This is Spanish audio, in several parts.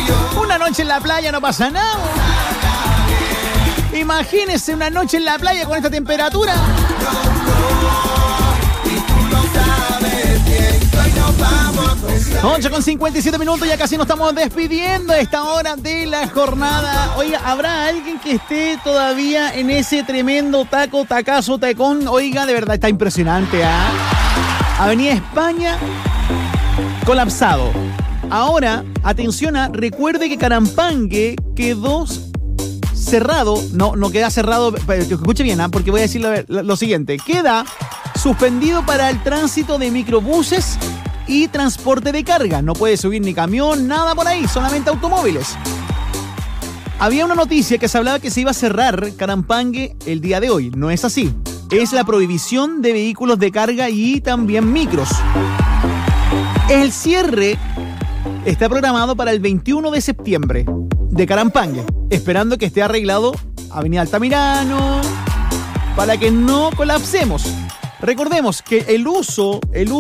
Una noche en la playa no pasa nada. Imagínense una noche en la playa con esta temperatura. 8:57 minutos, ya casi nos estamos despidiendo a esta hora de la jornada. Oiga, ¿habrá alguien que esté todavía en ese tremendo tacazo, tacón? Oiga, de verdad está impresionante, ¿ah? Avenida España, colapsado. Ahora, atención, recuerde que Carampangue quedó cerrado. No queda cerrado, que escuche bien, porque voy a decir lo siguiente. Queda suspendido para el tránsito de microbuses y transporte de carga. No puede subir ni camión, nada por ahí, solamente automóviles. Había una noticia que se hablaba que se iba a cerrar Carampangue el día de hoy. No es así. Es la prohibición de vehículos de carga y también micros. El cierre está programado para el 21 de septiembre de Carampangue, esperando que esté arreglado Avenida Altamirano para que no colapsemos. Recordemos que el uso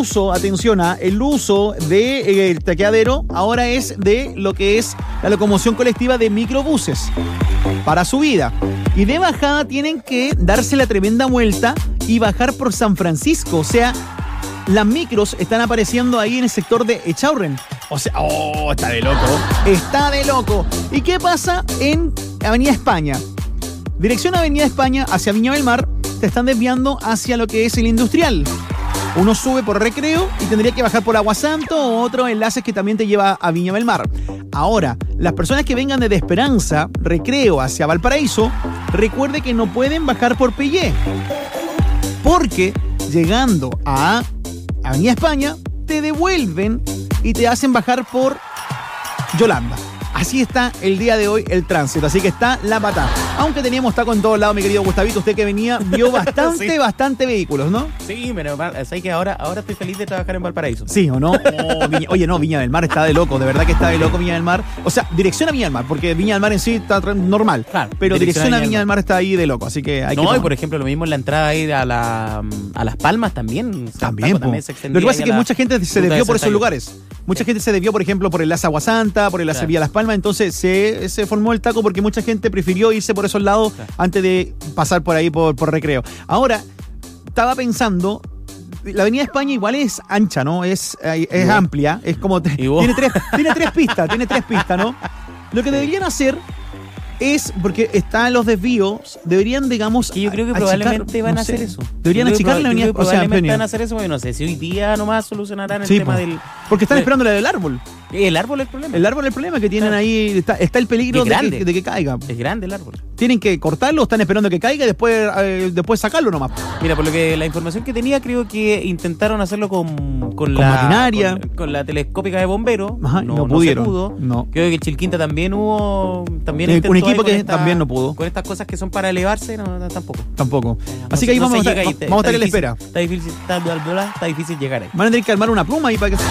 del taqueadero ahora es de lo que es la locomoción colectiva de microbuses para subida. Y de bajada tienen que darse la tremenda vuelta y bajar por San Francisco. O sea, las micros están apareciendo ahí en el sector de Echaurren. O sea, está de loco. Está de loco. ¿Y qué pasa en Avenida España? Dirección Avenida España hacia Viña del Mar, te están desviando hacia lo que es el Industrial. Uno sube por Recreo y tendría que bajar por Aguasanto o otros enlaces que también te lleva a Viña del Mar. Ahora, las personas que vengan desde Esperanza, Recreo hacia Valparaíso, recuerde que no pueden bajar por Pellé, porque llegando a Avenida España te devuelven y te hacen bajar por Yolanda. Así está el día de hoy el tránsito, así que está la patada. Aunque teníamos taco en todos lados, mi querido Gustavito, usted que venía vio bastante vehículos, ¿no? Sí, pero sé que ahora estoy feliz de trabajar en Valparaíso. Sí, ¿o no? Viña del Mar está de loco, de verdad que está de loco Viña del Mar. O sea, dirección a Viña del Mar, porque Viña del Mar en sí está normal. Claro, pero dirección a Viña del Mar está ahí de loco, así que hay que... No, y por ejemplo, lo mismo en la entrada ahí a Las Palmas también. También se extendió. Lo que pasa es que mucha gente se desvió por esos lugares. Mucha gente se desvió, por ejemplo, por el Laza Aguasanta, por el Laza Vía Las Palmas, entonces se formó el taco porque mucha gente prefirió irse por esos lados antes de pasar por ahí por Recreo. Ahora, estaba pensando, la Avenida España igual es ancha, ¿no? Es amplia, es como... Tiene tres pistas, ¿no? Lo que deberían hacer es, porque están los desvíos, deberían, digamos... Que yo creo que probablemente van a hacer eso. Deberían achicar la avenida. Probablemente van a hacer eso, porque no sé si hoy día nomás solucionarán el tema del... Porque están esperando la del árbol. El árbol es el problema. El árbol es el problema, que tienen ahí... Está el peligro de que caiga. Es grande el árbol. Tienen que cortarlo, están esperando que caiga y después sacarlo nomás. Mira, por lo que la información que tenía, creo que intentaron hacerlo con la maquinaria. Con la telescópica de bomberos. Ajá, no pudieron. Se pudo. No. Creo que en Chilquinta también hubo... También un equipo que también no pudo. Con estas cosas que son para elevarse, tampoco. Así que ahí vamos a estar en la espera. Está difícil llegar ahí. Van a tener que armar una pluma ahí para que...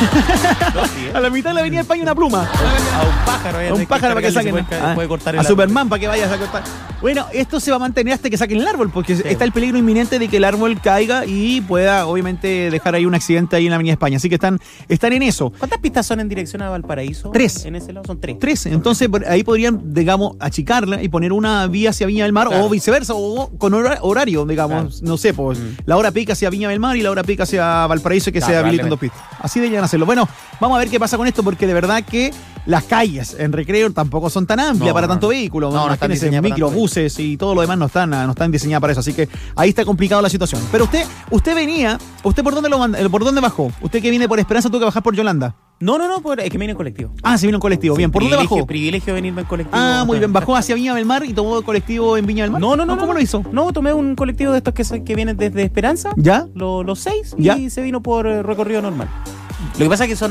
A la mitad de la Avenida España una pluma. A un pájaro. A un pájaro para que saquen. Puede cortar a Superman para que vayas a cortar. Bueno, esto se va a mantener hasta que saquen el árbol, porque está el peligro inminente de que el árbol caiga y pueda, obviamente, dejar ahí un accidente ahí en la Avenida España. Así que están en eso. ¿Cuántas pistas son en dirección a Valparaíso? 3. En ese lado son 3. 3. Entonces, ahí podrían, digamos, achicarla y poner una vía hacia Viña del Mar, o viceversa, o con horario, digamos, no sé, pues la hora pica hacia Viña del Mar y la hora pica hacia Valparaíso, que se habiliten 2 pistas. Así deberían hacerlo. Bueno, vamos a ver qué pasa con esto, porque de verdad que las calles en Recreo tampoco son tan amplias para tanto vehículo. No están diseñadas microbuses y todo lo demás no están diseñadas para eso. Así que ahí está complicada la situación. Pero usted venía, ¿por dónde bajó? Usted que viene por Esperanza tuvo que bajar por Yolanda. No, es que viene en colectivo. Ah, se vino en colectivo, bien. ¿Por dónde bajó? Privilegio de venirme en colectivo. Ah, muy bien. ¿Bajó hacia Viña del Mar y tomó colectivo en Viña del Mar? No. ¿Cómo lo hizo? No, tomé un colectivo de estos que vienen desde Esperanza. ¿Ya? Los 6 ¿Ya? Y se vino por recorrido normal. Lo que pasa es que son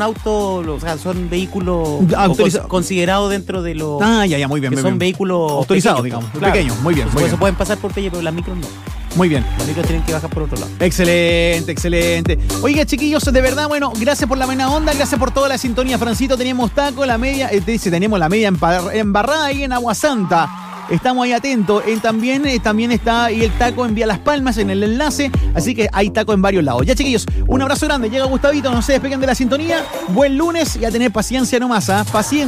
son vehículos considerados dentro de los... ya, muy bien. Que son vehículos autorizados, digamos, pequeños. Muy bien. Por eso pueden pasar por Pelle, pero las micros no. Muy bien. Los micros tienen que bajar por otro lado. Excelente. Oiga, chiquillos, de verdad, bueno, gracias por la buena onda, gracias por toda la sintonía, Francito. Teníamos taco, tenemos la media embarrada ahí en Aguasanta. Estamos ahí atentos. También está ahí el taco en Vía Las Palmas, en el enlace. Así que hay taco en varios lados. Ya, chiquillos, un abrazo grande. Llega Gustavito, no se despeguen de la sintonía. Buen lunes y a tener paciencia nomás, Paciencia.